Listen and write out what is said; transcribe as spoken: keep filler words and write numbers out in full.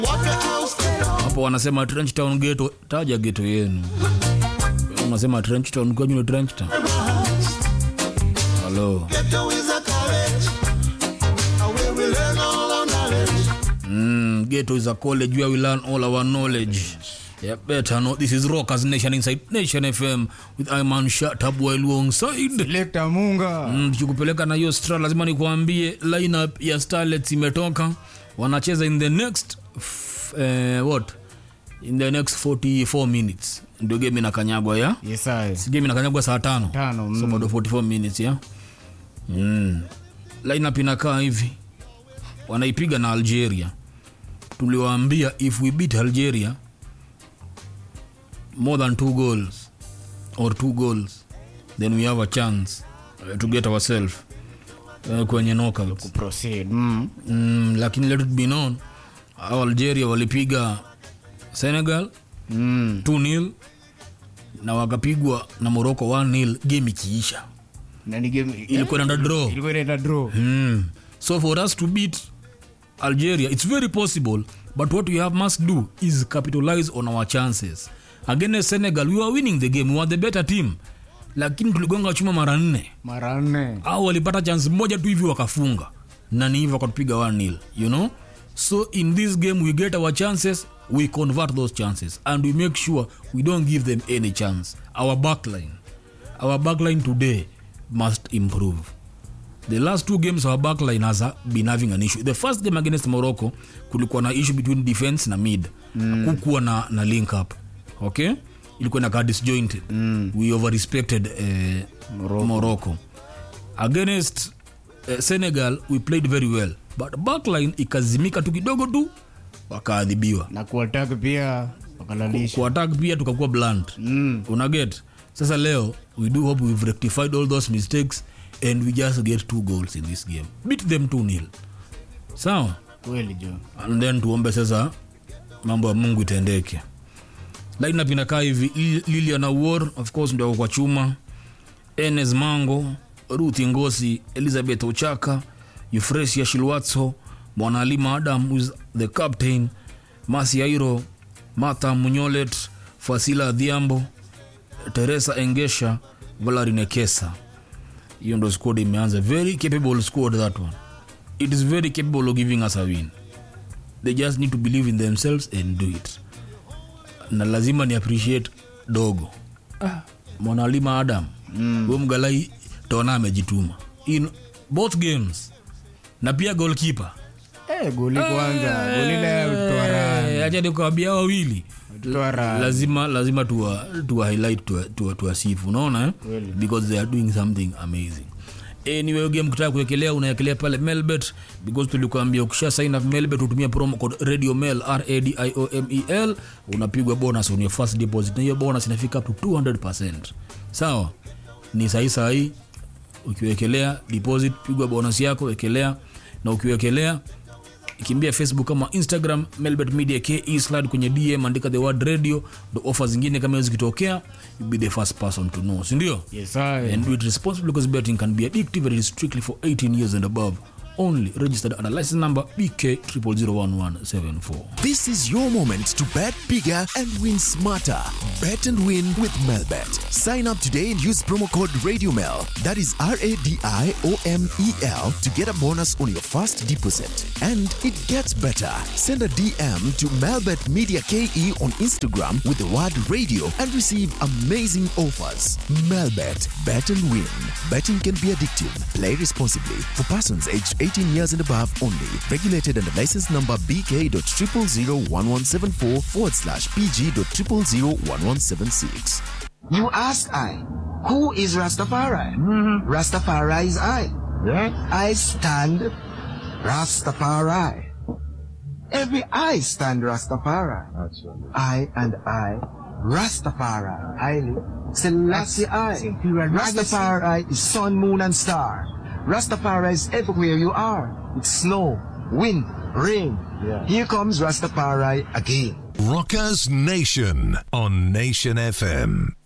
Hapo wanasema Trench Town ghetto, taja ghetto yenu. Wanasema Trench Town kwa nini Trench Town? Hello. Ghetto is a college. Where we learn all our knowledge. Mm, ghetto is a college where we learn all our knowledge. Yeah, better know this is Rockers Nation inside Nation F M with Iman Shatabwa alongside Selector Munga. Mm, tukupeleka na hiyo Star, lazima nikuambie lineup ya Starlets imetoka. Wanacheza in the next uh, what? In the next forty-four minutes. Ndio game inakanyagwa ya? Yes I. Si game inakanyagwa saa tano. Tano. Mm. So bado forty-four minutes ya. Mm. Lineup inakaa hivi. Wanaipiga na Algeria. Tuliwaambia if we beat Algeria more than two goals or two goals then we have a chance uh, to get ourselves uh, kwenye knockouts proceed. Mm. Mm, lakini let it be known Algeria walipiga Senegal mm. two nil na wakapigwa na Morocco one nil game ikiisha. Na ni game ilikuwa na draw. Ilikuwa na draw. Mm. So for us to beat Algeria it's very possible, but what we have must do is capitalize on our chances. Against Senegal we were winning the game, we were the better team, lakini tuligonga chuma mara nne mara nne au walipata chance moja tu hivi wakafunga na ni hivyo wakatupiga one nil, you know. So in this game we get our chances, we convert those chances and we make sure we don't give them any chance. Our backline our backline today must improve. The last two games our backline has been having an issue. The first game against Morocco kulikuwa na issue between defense na mid, mm. kukuwa na, na link up. Okay, ilikuwa na disjointed. Mm. We over respected uh, Morocco. Morocco against uh, Senegal we played very well, but backline ikazimika tu kidogo tu wakaadhibiwa, na kuattack pia wakalalisha. Kuattack pia tukakuwa blunt. Mm. Una get? Sasa leo we do hope we've rectified all those mistakes and we just get two goals in this game, beat them two nil. Sawa kweli jo, and then tuombe sasa mambo ya Mungu itendeke. Lineup inakaa hivi: Lilian Awor of course ndio kwa chuma, Enes Mango, Ruth Ngosi, Elizabeth Ochaka, Euphrasia Shilwatso, Mwanalima Adam who's the captain, Masi Airo, Martha Munyolet, Fasila Dhiambo, Teresa Engesha, Valerie Nekesa. Hiyo ndio squad imeanza. Very capable squad that one. It is very capable of giving us a win. They just need to believe in themselves and do it. Na lazima ni appreciate Dogo. Ah, Mwanalima Adam. Mm. Huyo mgalai tona amejituma in both games. Na pia goalkeeper. Eh, goli kwanza, eh, goli la Utwara. Acha nikuambia wawili. Utwara. Lazima lazima tuwa tuwa highlight tuwa tuwa, tuwa sifu, unaona eh? Really? Because they are doing something amazing. Anyway, game kutaka kuwekelea unayekelea pale Melbet, because tulikuambia ukisha sign up Melbet utumia promo code Radio Mel R A D I O M E L unapigwa bonus on your first deposit, na hiyo bonus inafika up to two hundred percent. Sawa? Ni sahi sahi ukiwekelea deposit pigwa bonus yako, wekelea, na ukiwekelea kimbia Facebook kama Instagram Melbet Media K E slide kwenye D M andika the word radio, the offers zingine kama hizo zikitokea you be the first person to know, si ndio? Yes I. And do it responsibly because betting can be addictive and it is strictly for eighteen years and above. Only registered under license number B K zero zero zero one one seven four. This is your moment to bet bigger and win smarter. Bet and win with Melbet. Sign up today and use promo code RadioMel. That is R A D I O M E L to get a bonus on your first deposit. And it gets better. Send a D M to Melbet Media K E on Instagram with the word radio and receive amazing offers. Melbet. Bet and win. Betting can be addictive. Play responsibly. For persons aged eighteen years and above only. Regulated under license number B K zero zero zero one one seven four forward slash P G zero zero zero one one seven six. You ask I, who is Rastafari? Mm-hmm. Rastafari is I. Yeah. I stand Rastafari. Every I stand Rastafari. That's right. I and I, Rastafari. I, Selassie I. Rastafari is sun, moon and star. Rastafari is everywhere you are. It's snow, wind, rain. Yeah. Here comes Rastafari again. Rockers Nation on Nation F M.